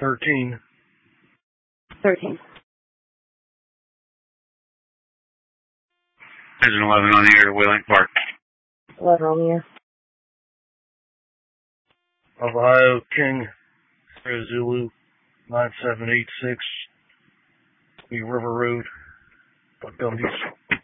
13. 13. Engine 11 on the air to Wheeling Park. 11 on the air. Ohio King, Sierra Zulu, 9786, River Road, Bucktown East.